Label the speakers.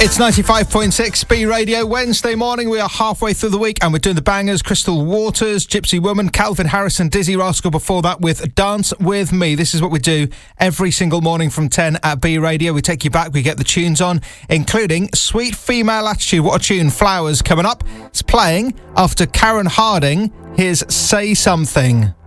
Speaker 1: It's 95.6 B Radio. Wednesday morning, we are halfway through the week and we're doing the bangers. Crystal Waters, Gypsy Woman, Calvin Harrison, Dizzy Rascal before that with Dance With Me. This is what we do every single morning from 10 at B Radio. We take you back, we get the tunes on, including Sweet Female Attitude. What a tune. Flowers coming up. It's playing after Karen Harding. Here's Say Something.